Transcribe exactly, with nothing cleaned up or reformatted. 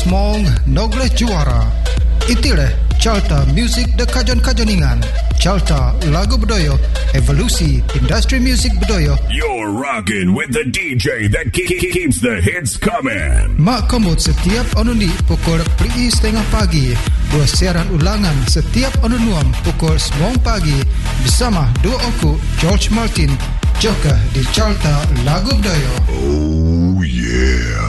Smong nogleh juara. Itilah Carta Music de Kajon-Kajoningan. Carta lagu budaya, evolusi industri musik budaya. You're rocking with the D J that ke- ke- keeps the hits coming. Mak komut setiap onundi pukul pri setengah pagi. Dua siaran ulangan setiap onunuam pukul sembilan pagi bersama dua aku George Martin. Joka di Carta lagu budaya. Oh yeah.